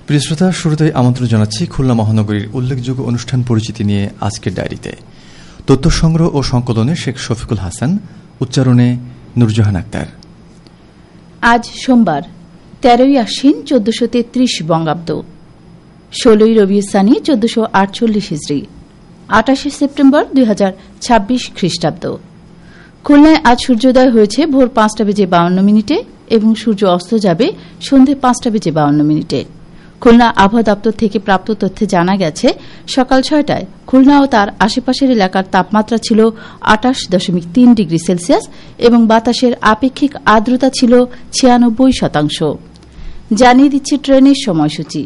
প্রিয় শ্রোতা, শুরুতেই আমন্ত্রণ জানাচ্ছি খুলনা মহানগরীর উল্লেখযোগ্য অনুষ্ঠান পরিচিতি নিয়ে আজকের ডায়েরিতে। তথ্য সংগ্রহ ও সংকলনে শেখ শফিকুল হাসান, উচ্চারণে নুরজাহান আক্তার। আজ সোমবার 13ই আশ্বিন 1433 বঙ্গাব্দ, 16ই রবিউল সানি 1448 হিজরি, 28 সেপ্টেম্বর 2026 খ্রিস্টাব্দ। খুলনায় আজ সূর্যোদয় হয়েছে ভোর 5:52 এবং সূর্য অস্ত যাবে সন্ধে 5:52। খুলনা আবহাওয়া দপ্তর থেকে প্রাপ্ত তথ্যে জানা গেছে, সকাল 6টায় খুলনা ও তার আশেপাশের এলাকার তাপমাত্রা ছিল 28.3 ডিগ্রি সেলসিয়াস এবং বাতাসের আপেক্ষিক আর্দ্রতা ছিল 96%। জানিয়ে দিচ্ছে ট্রেনের সময়সূচি।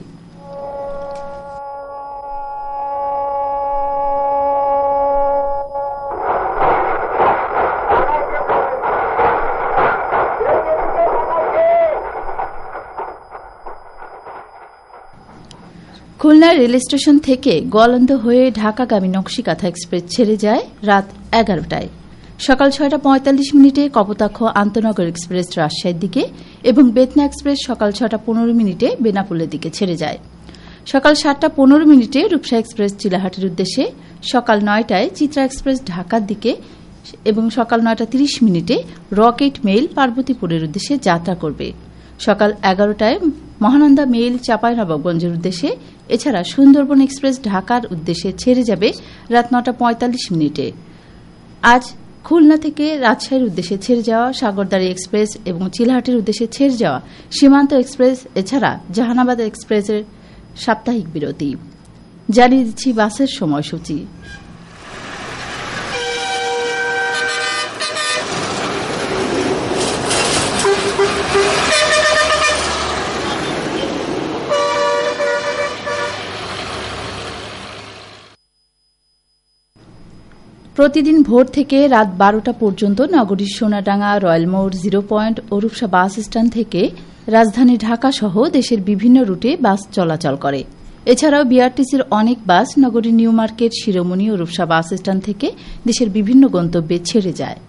খুলনা রেল স্টেশন থেকে গোয়ালন্দ হয়ে ঢাকাগামী নকশিকাঁথা এক্সপ্রেস ছেড়ে যায় রাত 11টায়। সকাল 6:45 কপোতাক্ষ আন্তনগর এক্সপ্রেস রাজশাহীর দিকে এবং বেতনা এক্সপ্রেস সকাল 6:15 বেনাপোলের দিকে ছেড়ে যায়। সকাল 7:15 রূপসা এক্সপ্রেস চিলাহাটের উদ্দেশ্যে, সকাল 9টায় চিত্রা এক্সপ্রেস ঢাকার দিকে এবং সকাল 9:30 রকেট মেইল পার্বতীপুরের উদ্দেশ্যে যাত্রা করবে। সকাল 11টায় মহানন্দা মেইল চাঁপাইনবাবগঞ্জের উদ্দেশ্যে, এছাড়া সুন্দরবন এক্সপ্রেস ঢাকার উদ্দেশ্যে ছেড়ে যাবে রাত 9:45। আজ খুলনা থেকে রাজশাহীর উদ্দেশ্যে ছেড়ে যাওয়া সাগরদাড়ি এক্সপ্রেস এবং চিলাহাটের উদ্দেশ্যে ছেড়ে যাওয়া সীমান্ত এক্সপ্রেস, এছাড়া জাহানাবাদ এক্সপ্রেসের সাপ্তাহিক বিরতি। জানিয়ে দিচ্ছি বাসের সময়সূচি। প্রতিদিন ভোর থেকে রাত 12টা পর্যন্ত নগরীর সোনাডাঙ্গা, রয়্যাল মোড়, 0 পয়েন্ট ও রূপসা বাস স্ট্যান্ড থেকে রাজধানী ঢাকা সহ দেশের বিভিন্ন রুটে বাস চলাচল করে। এছাড়াও বিআরটিসির অনেক বাস নগরীর নিউ মার্কেট, শিরোমণি ও রূপসা বাস স্ট্যান্ড থেকে দেশের বিভিন্ন গন্তব্যে ছেড়ে যায়।